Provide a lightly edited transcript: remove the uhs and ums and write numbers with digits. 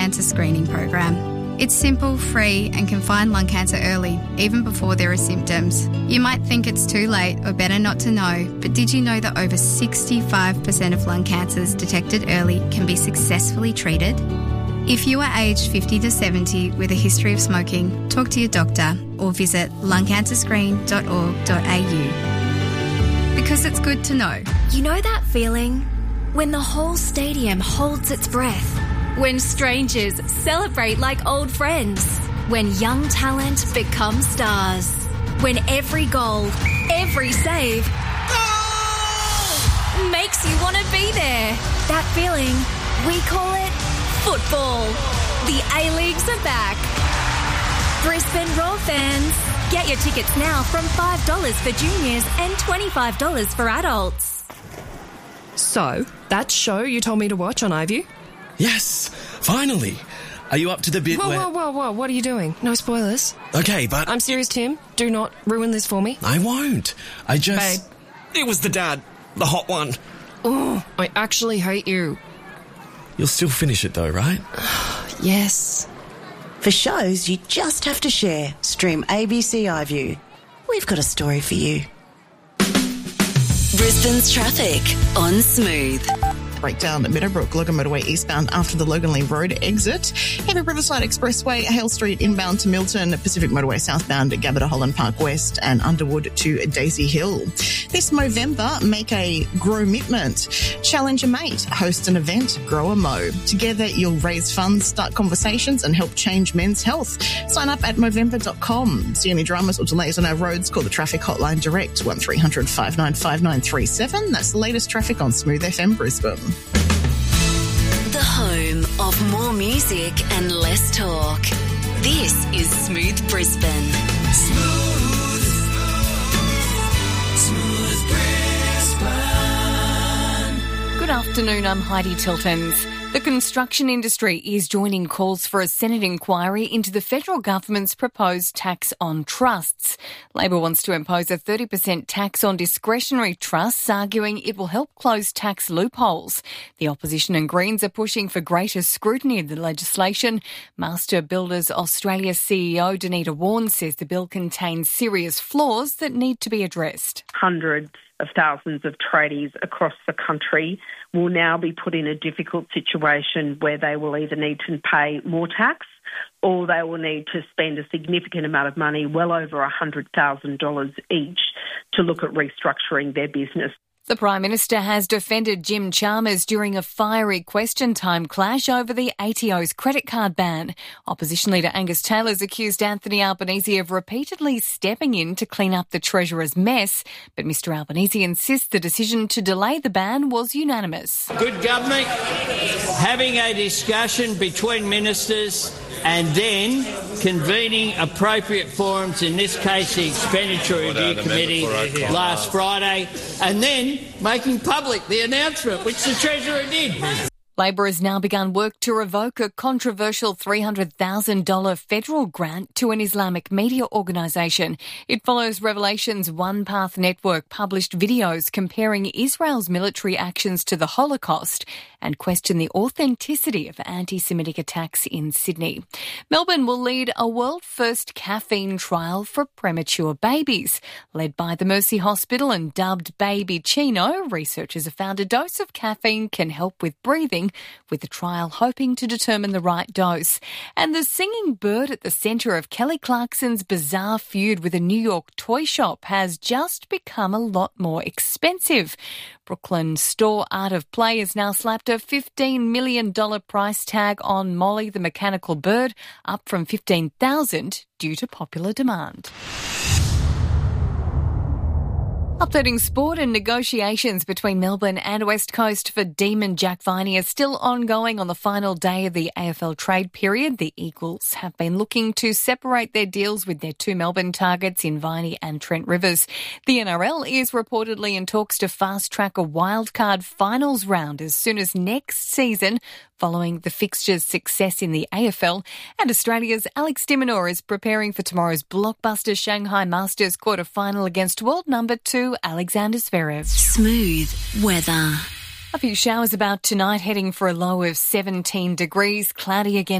cancer screening program. It's simple, free, and can find lung cancer early, even before there are symptoms. You might think it's too late or better not to know, but did you know that over 65% of lung cancers detected early can be successfully treated? If you are aged 50 to 70 with a history of smoking, talk to your doctor or visit lungcancerscreen.org.au. Because it's good to know. You know that feeling? When the whole stadium holds its breath. When strangers celebrate like old friends. When young talent becomes stars. When every goal, every save makes you want to be there. That feeling, we call it football. The A-Leagues are back. Brisbane Roar fans, get your tickets now from $5 for juniors and $25 for adults. So, that show you told me to watch on iView? Yes, finally. Are you up to the bit where... Whoa, what are you doing? No spoilers. Okay, but... I'm serious, Tim. Do not ruin this for me. I won't. I just... Babe. It was the dad. The hot one. Oh, I actually hate you. You'll still finish it though, right? Yes. For shows you just have to share, stream ABC iView. We've got a story for you. Brisbane's traffic on Smooth. Breakdown at Meadowbrook, Logan Motorway eastbound after the Logan Lee Road exit. Heavy Riverside Expressway, Hale Street inbound to Milton, Pacific Motorway southbound at Gabba to Holland Park West and Underwood to Daisy Hill. This Movember, make a growmitment. Challenge a mate, host an event, grow a mow. Together you'll raise funds, start conversations and help change men's health. Sign up at Movember.com. See any dramas or delays on our roads, call the traffic hotline direct 1300 595937. That's the latest traffic on Smooth FM Brisbane. The home of more music and less talk. This is Smooth Brisbane. Smooth Brisbane. Good afternoon, I'm Heidi Tiltons. The construction industry is joining calls for a Senate inquiry into the federal government's proposed tax on trusts. Labor wants to impose a 30% tax on discretionary trusts, arguing it will help close tax loopholes. The opposition and Greens are pushing for greater scrutiny of the legislation. Master Builders Australia CEO Danita Warren says the bill contains serious flaws that need to be addressed. Hundreds of thousands of tradies across the country will now be put in a difficult situation where they will either need to pay more tax or they will need to spend a significant amount of money, well over $100,000 each, to look at restructuring their business. The Prime Minister has defended Jim Chalmers during a fiery question time clash over the ATO's credit card ban. Opposition leader Angus Taylor's accused Anthony Albanese of repeatedly stepping in to clean up the Treasurer's mess, but Mr Albanese insists the decision to delay the ban was unanimous. Good government, having a discussion between ministers and then convening appropriate forums, in this case the Expenditure Review Committee last Friday, and then making public the announcement, which the Treasurer did. Labor has now begun work to revoke a controversial $300,000 federal grant to an Islamic media organisation. It follows Revelation's One Path Network published videos comparing Israel's military actions to the Holocaust and question the authenticity of anti-Semitic attacks in Sydney. Melbourne will lead a world-first caffeine trial for premature babies. Led by the Mercy Hospital and dubbed Baby Chino, researchers have found a dose of caffeine can help with breathing, with the trial hoping to determine the right dose. And the singing bird at the centre of Kelly Clarkson's bizarre feud with a New York toy shop has just become a lot more expensive. Brooklyn store Art of Play has now slapped a $15 million price tag on Molly the mechanical bird, up from $15,000 due to popular demand. Updating sport, and negotiations between Melbourne and West Coast for Demon Jack Viney are still ongoing on the final day of the AFL trade period. The Eagles have been looking to separate their deals with their two Melbourne targets in Viney and Trent Rivers. The NRL is reportedly in talks to fast-track a wildcard finals round as soon as next season, following the fixture's success in the AFL. And Australia's Alex de Minaur is preparing for tomorrow's blockbuster Shanghai Masters quarter-final against world number 2 Alexander Zverev. Smooth weather. A few showers about tonight, heading for a low of 17 degrees, cloudy again.